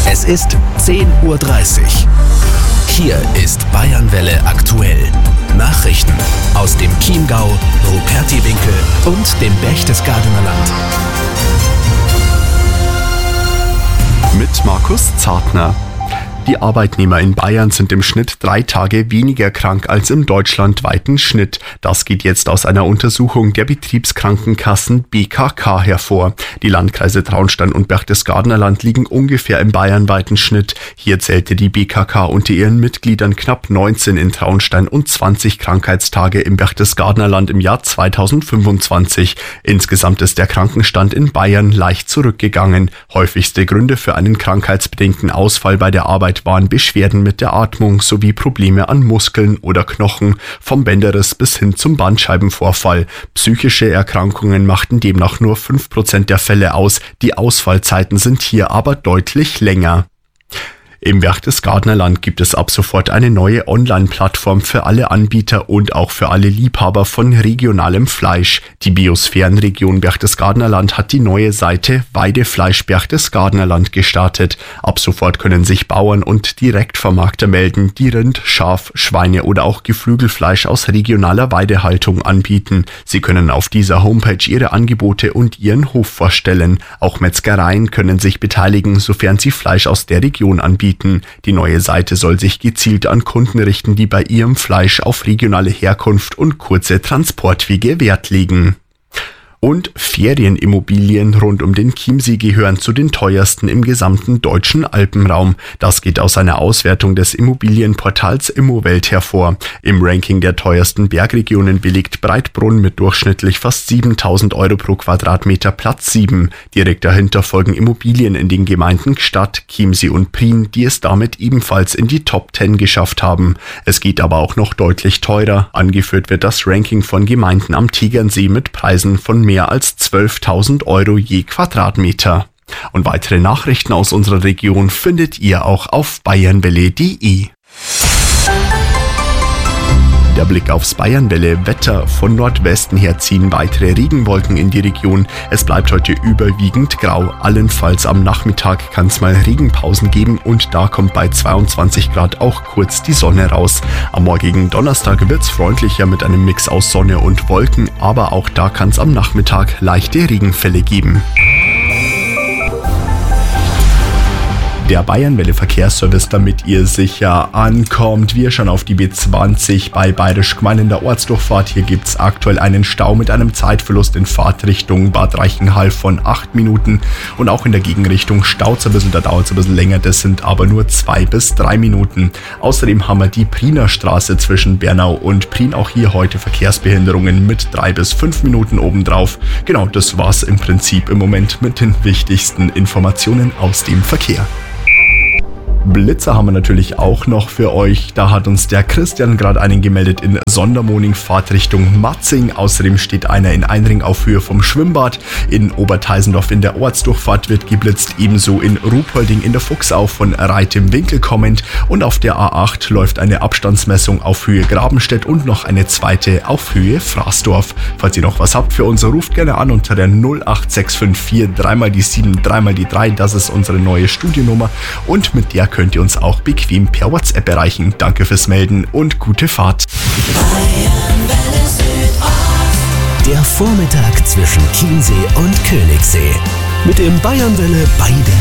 Es ist 10:30 Uhr. Hier ist Bayernwelle aktuell. Nachrichten aus dem Chiemgau, Rupertiwinkel und dem Berchtesgadener Land. Mit Markus Zartner. Die Arbeitnehmer in Bayern sind im Schnitt 3 Tage weniger krank als im deutschlandweiten Schnitt. Das geht jetzt aus einer Untersuchung der Betriebskrankenkassen BKK hervor. Die Landkreise Traunstein und Berchtesgadener Land liegen ungefähr im bayernweiten Schnitt. Hier zählte die BKK unter ihren Mitgliedern knapp 19 in Traunstein und 20 Krankheitstage im Berchtesgadener Land im Jahr 2025. Insgesamt ist der Krankenstand in Bayern leicht zurückgegangen. Häufigste Gründe für einen krankheitsbedingten Ausfall bei der Arbeit waren Beschwerden mit der Atmung sowie Probleme an Muskeln oder Knochen, vom Bänderriss bis hin zum Bandscheibenvorfall. Psychische Erkrankungen machten demnach nur 5% der Fälle aus. Die Ausfallzeiten sind hier aber deutlich länger. Im Berchtesgadener Land gibt es ab sofort eine neue Online-Plattform für alle Anbieter und auch für alle Liebhaber von regionalem Fleisch. Die Biosphärenregion Berchtesgadener Land hat die neue Seite Weidefleisch Berchtesgadener Land gestartet. Ab sofort können sich Bauern und Direktvermarkter melden, die Rind, Schaf, Schweine oder auch Geflügelfleisch aus regionaler Weidehaltung anbieten. Sie können auf dieser Homepage ihre Angebote und ihren Hof vorstellen. Auch Metzgereien können sich beteiligen, sofern sie Fleisch aus der Region anbieten. Die neue Seite soll sich gezielt an Kunden richten, die bei ihrem Fleisch auf regionale Herkunft und kurze Transportwege Wert legen. Und Ferienimmobilien rund um den Chiemsee gehören zu den teuersten im gesamten deutschen Alpenraum. Das geht aus einer Auswertung des Immobilienportals Immowelt hervor. Im Ranking der teuersten Bergregionen belegt Breitbrunn mit durchschnittlich fast 7.000 € pro Quadratmeter Platz 7. Direkt dahinter folgen Immobilien in den Gemeinden Gstaad, Chiemsee und Prien, die es damit ebenfalls in die Top 10 geschafft haben. Es geht aber auch noch deutlich teurer. Angeführt wird das Ranking von Gemeinden am Tegernsee mit Preisen von mehr als 12.000 € je Quadratmeter. Und weitere Nachrichten aus unserer Region findet ihr auch auf bayernwelle.de. Der Blick aufs Bayernwelle-Wetter. Von Nordwesten her ziehen weitere Regenwolken in die Region. Es bleibt heute überwiegend grau. Allenfalls am Nachmittag kann es mal Regenpausen geben und da kommt bei 22 Grad auch kurz die Sonne raus. Am morgigen Donnerstag wird es freundlicher mit einem Mix aus Sonne und Wolken, aber auch da kann es am Nachmittag leichte Regenfälle geben. Der Bayernwelle Verkehrsservice, damit ihr sicher ankommt. Wir schauen auf die B20 bei Bayerisch Gmein in der Ortsdurchfahrt. Hier gibt es aktuell einen Stau mit einem Zeitverlust in Fahrtrichtung Bad Reichenhall von 8 Minuten. Und auch in der Gegenrichtung staut es ein bisschen, da dauert es ein bisschen länger. Das sind aber nur 2 bis 3 Minuten. Außerdem haben wir die Priener Straße zwischen Bernau und Prien. Auch hier heute Verkehrsbehinderungen mit 3 bis 5 Minuten obendrauf. Genau, das war's im Prinzip im Moment mit den wichtigsten Informationen aus dem Verkehr. Blitzer haben wir natürlich auch noch für euch. Da hat uns der Christian gerade einen gemeldet in Sondermoning, Fahrtrichtung Matzing. Außerdem steht einer in Einring auf Höhe vom Schwimmbad. In Oberteisendorf in der Ortsdurchfahrt wird geblitzt. Ebenso in Ruhpolding in der Fuchsau von Reit im Winkel kommend. Und auf der A8 läuft eine Abstandsmessung auf Höhe Grabenstedt und noch eine zweite auf Höhe Fraßdorf. Falls ihr noch was habt für uns, ruft gerne an unter der 08654 3 die 7 3 die 3. Das ist unsere neue Studionummer und mit der könnt ihr uns auch bequem per WhatsApp erreichen. Danke fürs Melden und gute Fahrt. Der Vormittag zwischen Chiemsee und Königssee. Mit dem Bayernwelle bei der